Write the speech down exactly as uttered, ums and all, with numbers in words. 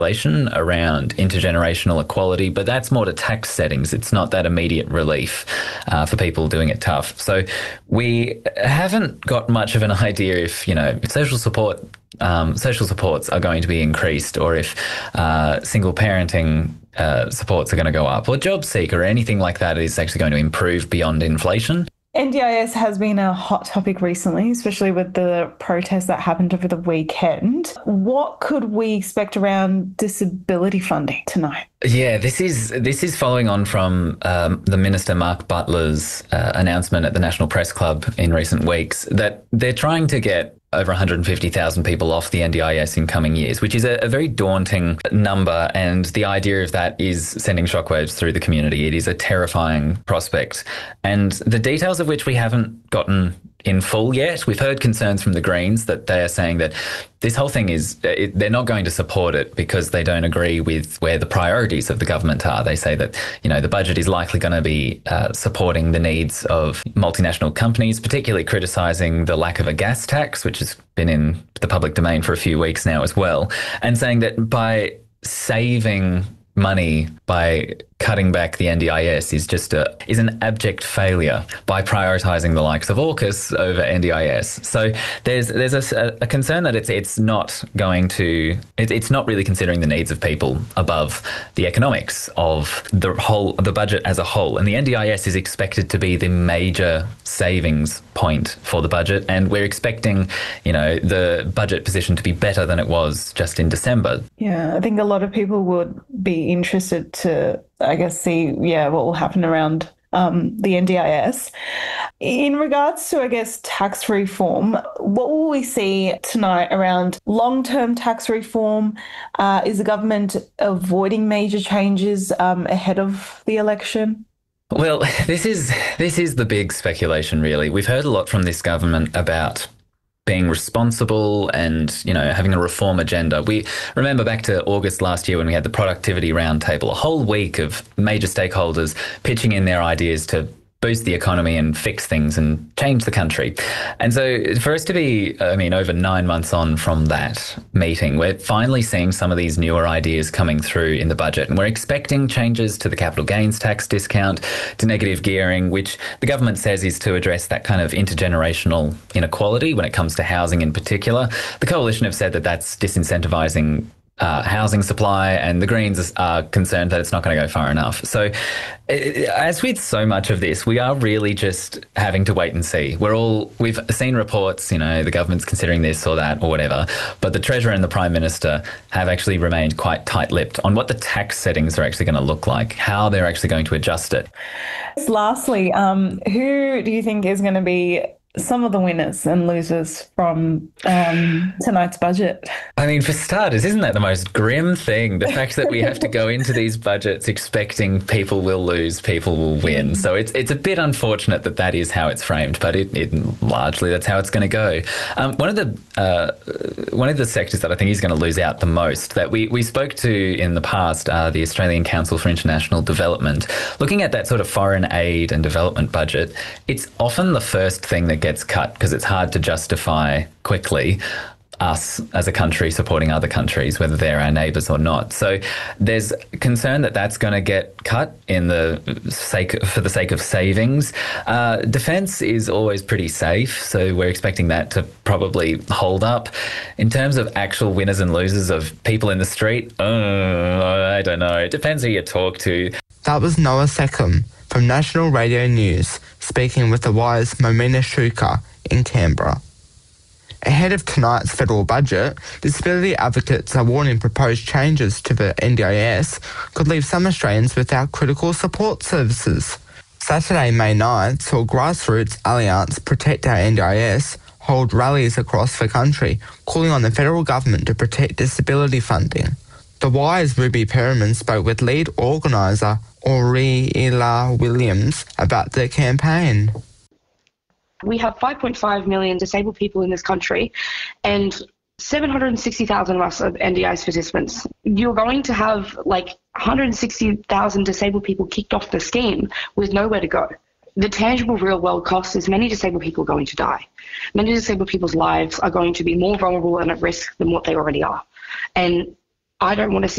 around intergenerational equality, but that's more to tax settings. It's not that immediate relief uh, for people doing it tough. So we haven't got much of an idea if, you know, if social support, um, social supports are going to be increased, or if uh, single parenting uh, supports are going to go up, or job seeker or anything like that is actually going to improve beyond inflation. N D I S has been a hot topic recently, especially with the protests that happened over the weekend. What could we expect around disability funding tonight? Yeah, this is this is following on from um, the Minister Mark Butler's uh, announcement at the National Press Club in recent weeks that they're trying to get over one hundred fifty thousand people off the N D I S in coming years, which is a, a very daunting number. And the idea of that is sending shockwaves through the community. It is a terrifying prospect. And the details of which we haven't gotten in full yet. We've heard concerns from the Greens that they are saying that this whole thing is, it, they're not going to support it because they don't agree with where the priorities of the government are. They say that, you know, the budget is likely going to be uh, supporting the needs of multinational companies, particularly criticising the lack of a gas tax, which has been in the public domain for a few weeks now as well, and saying that by saving money by cutting back the N D I S is just a is an abject failure by prioritising the likes of AUKUS over N D I S. So there's there's a, a concern that it's it's not going to it, it's not really considering the needs of people above the economics of the whole the budget as a whole. And the N D I S is expected to be the major savings point for the budget, and we're expecting, you know, the budget position to be better than it was just in December. Yeah, I think a lot of people would be interested to, I guess, see, yeah, what will happen around um, the N D I S. In regards to, I guess, tax reform, what will we see tonight around long-term tax reform? Uh, is the government avoiding major changes um, ahead of the election? Well, this is this is the big speculation, really. We've heard a lot from this government about being responsible and, you know, having a reform agenda. We remember back to August last year when we had the productivity roundtable, a whole week of major stakeholders pitching in their ideas to boost the economy and fix things and change the country. And so for us to be, I mean, over nine months on from that meeting, we're finally seeing some of these newer ideas coming through in the budget. And we're expecting changes to the capital gains tax discount, to negative gearing, which the government says is to address that kind of intergenerational inequality when it comes to housing in particular. The Coalition have said that that's disincentivising Uh, housing supply, and the Greens are concerned that it's not going to go far enough. So as with so much of this, we are really just having to wait and see. We're all, we've seen reports, you know, the government's considering this or that or whatever, but the Treasurer and the Prime Minister have actually remained quite tight-lipped on what the tax settings are actually going to look like, how they're actually going to adjust it. Lastly, um, who do you think is going to be some of the winners and losers from um, tonight's budget? I mean, for starters, isn't that the most grim thing? The fact that we have to go into these budgets expecting people will lose, people will win. So it's it's a bit unfortunate that that is how it's framed, but it, it largely that's how it's going to go. Um, one of the uh, one of the sectors that I think is going to lose out the most that we, we spoke to in the past, uh, the Australian Council for International Development, looking at that sort of foreign aid and development budget, it's often the first thing that gets cut because it's hard to justify quickly us as a country supporting other countries, whether they're our neighbours or not. So there's concern that that's going to get cut in the sake for the sake of savings. Uh, defence is always pretty safe, so we're expecting that to probably hold up. In terms of actual winners and losers of people in the street, uh, I don't know. It depends who you talk to. That was Noah Seckham from National Radio News, speaking with the Wire's Momina Shuka in Canberra. Ahead of tonight's federal budget, disability advocates are warning proposed changes to the N D I S could leave some Australians without critical support services. Saturday, May ninth, saw grassroots Alliance Protect Our N D I S hold rallies across the country, calling on the federal government to protect disability funding. The Wire's Ruby Perriman spoke with lead organiser Aurelia Williams about the campaign. We have five point five million disabled people in this country, and seven hundred sixty thousand of us are N D I S participants. You're going to have like one hundred sixty thousand disabled people kicked off the scheme with nowhere to go. The tangible real world cost is many disabled people are going to die. Many disabled people's lives are going to be more vulnerable and at risk than what they already are. And I don't want to see